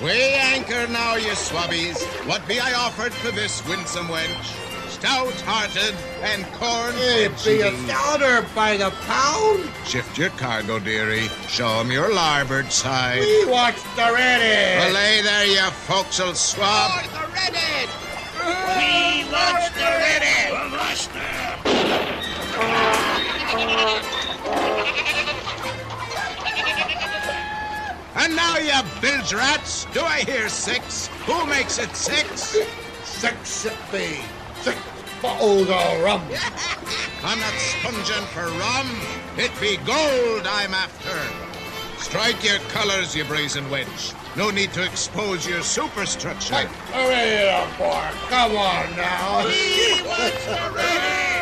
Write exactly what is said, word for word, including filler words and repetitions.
We anchor now, ye swabbies. What be I offered for this winsome wench? Stout-hearted and corn Hey, be a stouter by the pound. Shift your cargo, dearie. Show 'em your larboard side. We watch the ready. Belay there, you forecastle swab. Oh, the ready! We watch the ready. And now, you bilge rats, do I hear six? Who makes it six? Six it be. Six bottles of rum. I'm not sponging for rum. It be gold I'm after. Strike your colors, you brazen wench. No need to expose your superstructure. Hurry up, boy. Come on now. We watch the ready!